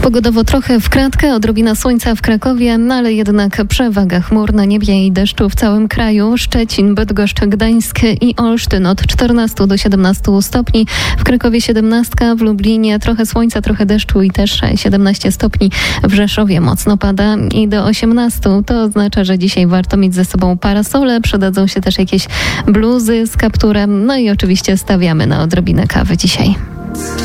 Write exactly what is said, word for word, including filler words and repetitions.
Pogodowo trochę w kratkę, odrobina słońca w Krakowie, no ale jednak przewaga chmur na niebie i deszczu w całym kraju. Szczecin, Bydgoszcz, Gdańsk i Olsztyn od czternastu do siedemnastu stopni. W Krakowie siedemnaście, w Lublinie trochę słońca, trochę deszczu i też siedemnaście stopni. W Rzeszowie mocno pada i do osiemnastu. To oznacza, że dzisiaj warto mieć ze sobą parasole, przydadzą się też jakieś bluzy z kapturem. No i oczywiście stawiamy na odrobinę kawy dzisiaj.